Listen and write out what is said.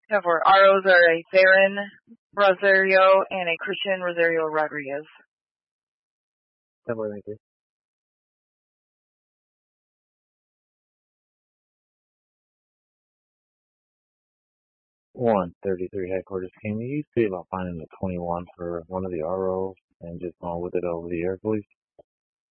Have our ROs are a Theron Rosario and a Christian Rosario Rodriguez. 133 headquarters. Can you see about finding the 21 for one of the ROs and just going with it over the air, please?